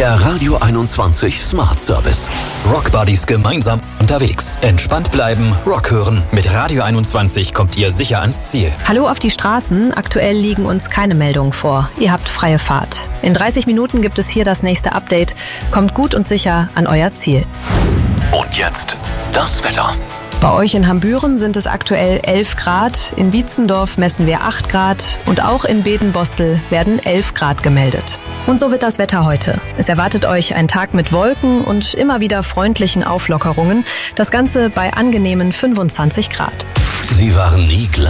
Der Radio 21 Smart Service. Rockbuddies gemeinsam unterwegs. Entspannt bleiben, Rock hören. Mit Radio 21 kommt ihr sicher ans Ziel. Hallo auf die Straßen. Aktuell liegen uns keine Meldungen vor. Ihr habt freie Fahrt. In 30 Minuten gibt es hier das nächste Update. Kommt gut und sicher an euer Ziel. Und jetzt das Wetter. Bei euch in Hambüren sind es aktuell 11 Grad, in Wietzendorf messen wir 8 Grad und auch in Bedenbostel werden 11 Grad gemeldet. Und so wird das Wetter heute. Es erwartet euch ein Tag mit Wolken und immer wieder freundlichen Auflockerungen. Das Ganze bei angenehmen 25 Grad. Sie waren nie gleich.